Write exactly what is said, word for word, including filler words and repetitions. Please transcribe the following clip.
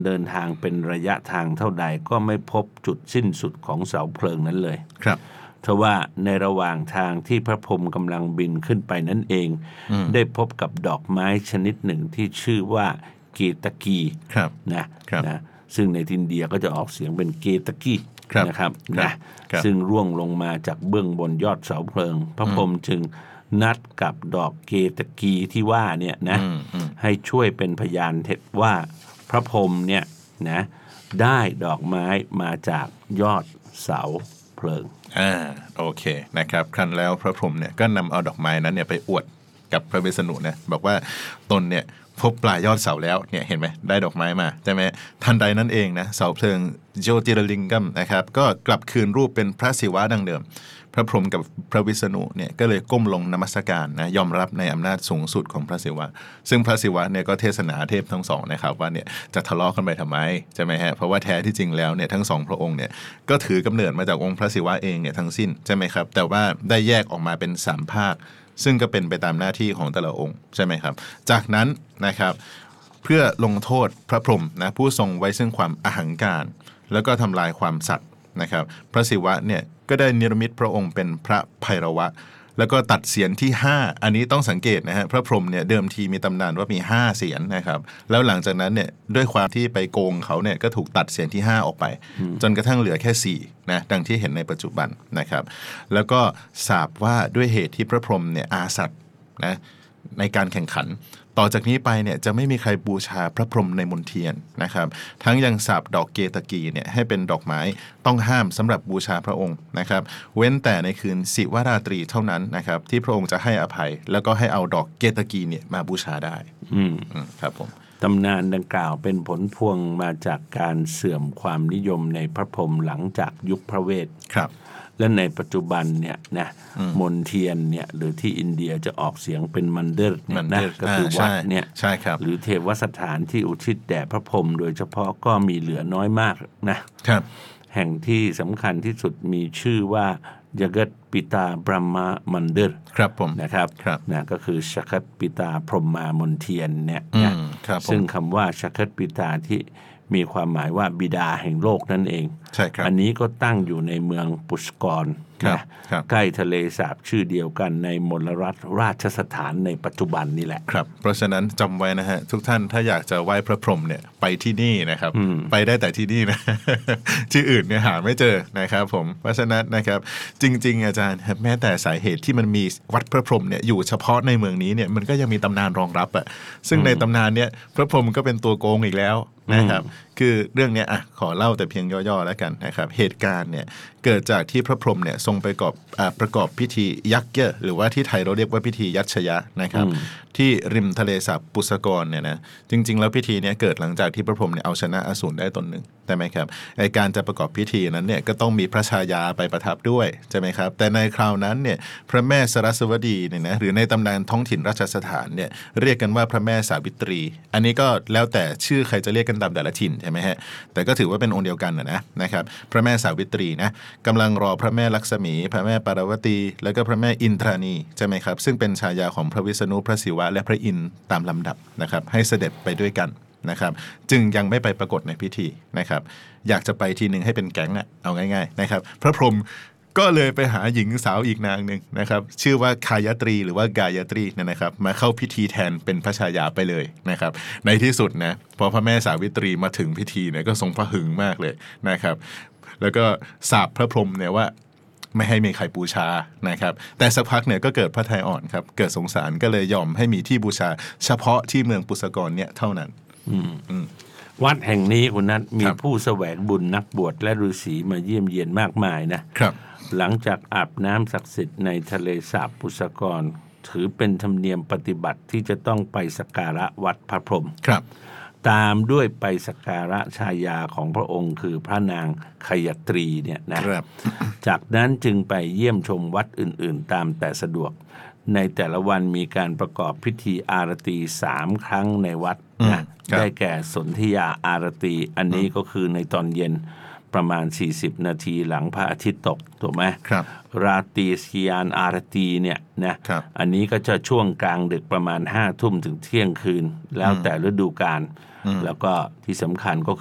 เดินทางเป็นระยะทางเท่าใดก็ไม่พบจุดสิ้นสุดของเสาเพลิงนั้นเลยครับทว่าในระหว่างทางที่พระพรหมกำลังบินขึ้นไปนั่นเองได้พบกับดอกไม้ชนิดหนึ่งที่ชื่อว่าเกตกีนะนะซึ่งในอินเดียก็จะออกเสียงเป็นเกตกีนะครับนะซึ่งร่วงลงมาจากเบื้องบนยอดเสาเพลิงพระพรหมจึงนัดกับดอกเกตกีที่ว่าเนี่ยนะให้ช่วยเป็นพยานเท็จว่าพระพรหมเนี่ยนะได้ดอกไม้มาจากยอดเสาเพลิงอ่าโอเคนะครับครั้นแล้วพระพรหมเนี่ยก็นำเอาดอกไม้นั้นเนี่ยไปอวดกับพระวิษณุนะบอกว่าตนเนี่ยพบปลายยอดเสาแล้วเนี่ยเห็นไหมได้ดอกไม้มาใช่ไหมทันใดนั้นเองนะเสาเพลิงโจติรลิงกัมนะครับก็กลับคืนรูปเป็นพระศิวะดังเดิมพระพรหมกับพระวิษณุเนี่ยก็เลยก้มลงนมัสการนะยอมรับในอำนาจสูงสุดของพระศิวะซึ่งพระศิวะเนี่ยก็เทศนาเทพทั้งสองนะครับว่าเนี่ยจะทะเลาะกันไปทำไมใช่ไหมฮะเพราะว่าแท้ที่จริงแล้วเนี่ยทั้งสองพระองค์เนี่ยก็ถือกำเนิดมาจากองค์พระศิวะเองเนี่ยทั้งสิ้นใช่ไหมครับแต่ว่าได้แยกออกมาเป็นสามภาคซึ่งก็เป็นไปตามหน้าที่ของแต่ละองค์ใช่ไหมครับจากนั้นนะครับเพื่อลงโทษพระพรหมนะผู้ทรงไว้ซึ่งความอหังการแล้วก็ทำลายความสัตย์นะครับพระศิวะเนี่ยก็ได้นิรมิตพระองค์เป็นพระไพรวะแล้วก็ตัดเศียรที่ห้าอันนี้ต้องสังเกตนะฮะพระพรหมเนี่ยเดิมทีมีตำนานว่ามีห้าเศียรนะครับแล้วหลังจากนั้นเนี่ยด้วยความที่ไปโกงเขาเนี่ยก็ถูกตัดเศียรที่ห้าออกไปจนกระทั่งเหลือแค่สี่นะดังที่เห็นในปัจจุบันนะครับแล้วก็สาปว่าด้วยเหตุที่พระพรหมเนี่ยอาสัตย์นะในการแข่งขันต่อจากนี้ไปเนี่ยจะไม่มีใครบูชาพระพรหมในมณฑียนนะครับทั้งยังสาปดอกเกตกีเนี่ยให้เป็นดอกไม้ต้องห้ามสำหรับบูชาพระองค์นะครับเว้นแต่ในคืนศิวราตรีเท่านั้นนะครับที่พระองค์จะให้อภัยแล้วก็ให้เอาดอกเกตกีเนี่ยมาบูชาได้อืมครับผมตำนานดังกล่าวเป็นผลพวงมาจากการเสื่อมความนิยมในพระพรหมหลังจากยุคพระเวทครับและในปัจจุบันเนี่ยนะมณฑียนเนี่ยหรือที่อินเดียจะออกเสียงเป็นมันเดอร์เนี่ยนะก็คือวัดเนี่ยใช่ครับหรือเทวสถานที่อุทิศแด่พระพรหมโดยเฉพาะก็มีเหลือน้อยมากนะครับแห่งที่สำคัญที่สุดมีชื่อว่ายกัตปิตาบรหมามันเดอร์ครับผมนะครับนะก็คือชัคตปิตาพรหมามณฑียนเนี่ยนะซึ่งคำว่าชัคตปิตาที่มีความหมายว่าบิดาแห่งโลกนั่นเองใช่ครับอันนี้ก็ตั้งอยู่ในเมืองปุชกรนะใกล้ทะเลสาบชื่อเดียวกันในมลรัฐราชสถานในปัจจุบันนี่แหละครับเพราะฉะนั้นจำไว้นะฮะทุกท่านถ้าอยากจะไหว้พระพรหมเนี่ยไปที่นี่นะครับไปได้แต่ที่นี่นะ ที่อื่นเนี่ยหาไม่เจอนะครับผมเพราะฉะนั้นนะครับจริงๆอาจารย์แม้แต่สาเหตุที่มันมีวัดพระพรหมเนี่ยอยู่เฉพาะในเมืองนี้เนี่ยมันก็ยังมีตำนานรองรับอ่ะซึ่งในตำนานเนี่ยพระพรหมก็เป็นตัวโกงอีกแล้วนะครับคือเรื่องนี้อ่ะขอเล่าแต่เพียงย่อๆแล้วกันนะครับเหตุการณ์เนี่ยเกิดจากที่พระพรหมเนี่ยทรงไปประกอบประกอบพิธียักษ์หรือว่าที่ไทยเราเรียกว่าพิธียัชยะนะครับที่ริมทะเลสาบปุษกรเนี่ยนะจริงๆแล้วพิธีนี้เกิดหลังจากที่พระพรหมเนี่ยเอาชนะอสูรได้ตนหนึ่งใช่ไหมครับไอการจะประกอบพิธีนั้นเนี่ยก็ต้องมีพระชายาไปประทับด้วยใช่ไหมครับแต่ในคราวนั้นเนี่ยพระแม่สรสวดีเนี่ยนะหรือในตำนานท้องถิ่นราชสถานเนี่ยเรียกกันว่าพระแม่สาวิตรีอันนี้ก็แล้วแต่ชื่อใครจะเรียกกันตามแต่ละถิ่นใช่ไหมฮะแต่ก็ถือว่าเป็นองค์เดียวกันนะนะครับพระแม่สาวิตรีนะกำลังรอพระแม่ลักษมีพระแม่ปารวตีแล้วก็พระแม่อินทรานีใช่ไหมครับซึ่งเป็นฉายาของพระวิษณุพระศิวะและพระอินทร์ตามลำดับนะครับให้เสด็จไปด้วยกันนะครับจึงยังไม่ไปปรากฏในพิธีนะครับอยากจะไปทีหนึ่งให้เป็นแก๊งอะเอาง่ายๆนะครับพระพรหมก็เลยไปหาหญิงสาวอีกนางหนึ่งนะครับชื่อว่าคายตรีหรือว่ากายตรีเนี่ยนะครับมาเข้าพิธีแทนเป็นพระชายาไปเลยนะครับในที่สุดนะพอพระแม่สาวิตรีมาถึงพิธีเนี่ยก็ทรงพระหึงมากเลยนะครับแล้วก็สาปพระพรหมเนี่ยว่าไม่ให้มีใครบูชานะครับแต่สักพักเนี่ยก็เกิดพระทัยอ่อนครับเกิดสงสารก็เลยยอมให้มีที่บูชาเฉพาะที่เมืองปุษกรเนี่ยเท่านั้นวัดแห่งนี้คุณนัทมีผู้แสวงบุญนักบวชและฤาษีมาเยี่ยมเยียนมากมายนะครับหลังจากอาบน้ำศักดิ์สิทธิ์ในทะเลสาบปุษกรถือเป็นธรรมเนียมปฏิบัติที่จะต้องไปสักการะวัดพระพรหมครับตามด้วยไปสักการะชายาของพระองค์คือพระนางขยตรีเนี่ยนะจากนั้นจึงไปเยี่ยมชมวัดอื่นๆตามแต่สะดวกในแต่ละวันมีการประกอบพิธีอารตีสามครั้งในวัดนะได้แก่สนธิยาอารตีอันนี้ก็คือในตอนเย็นประมาณสี่สิบนาทีหลังพระอาทิตย์ตกถูกไหมครับราตรีสยานอารตีเนี่ยนะครับอันนี้ก็จะช่วงกลางดึกประมาณห้าทุ่มถึงเที่ยงคืนแล้วแต่ฤดูกาลแล้วก็ที่สำคัญก็